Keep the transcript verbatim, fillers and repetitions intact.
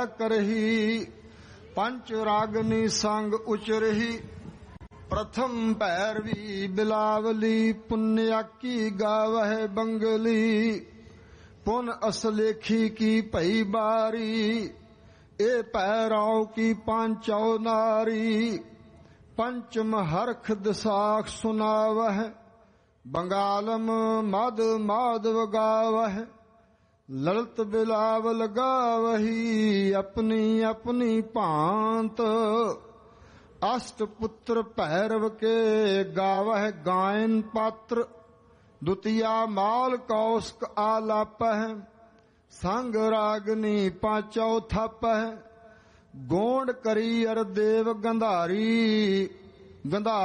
करही पंच रागनी संग उचरही प्रथम भैरवी बिलावली पुण्याकी गावह बंगली पुन असलेखी की भई बारी ए पैराव की पांचौ नारी पंचम हरख दिसाख सुनावह बंगालम मद माधव गावह ललित बिलावल गावही अपनी अपनी भांत अष्ट पुत्र भैरव के गावह गायन पात्र द्वितीया माल कौशक आलापह संग रागनी पांचौ थपह गोंड करी अर देव गंधारी गंधारी